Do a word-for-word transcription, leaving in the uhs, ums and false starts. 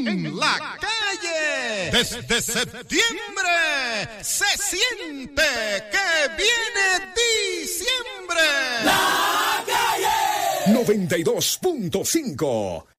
en la calle. Desde septiembre se siente que viene diciembre. La calle noventa y dos punto cinco.